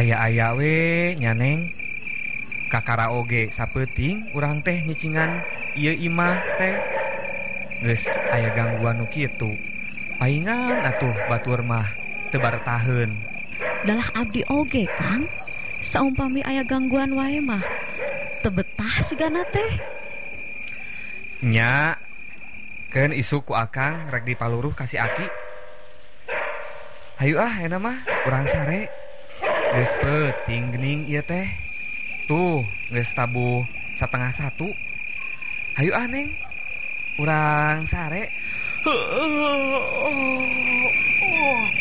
aya-aya we nyaneng kakara oge sapeting urang teh nyicingan ieu imah teh geus aya gangguan nu kitu. Paingan atuh batur mah teu baretaheun. Dalah abdi oge Kang, saumpami aya gangguan wae mah teu betah sigana teh. Nya keun isu ku akang rek dipaluruh ka si Aki. Hayu eta mah urang sare. Geus peuting geuning ieu teh. Tuh, geus tabuh 12:30. Hayu Neng. Urang sare.